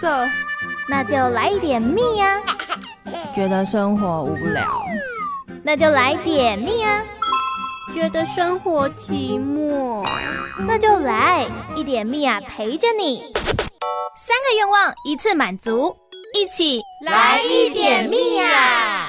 色， 那就来一点蜜啊。 觉得生活无聊， 那就来点蜜啊。 觉得生活寂寞， 那就来一点蜜啊，陪着你。3个愿望一次满足，一起来一点蜜啊！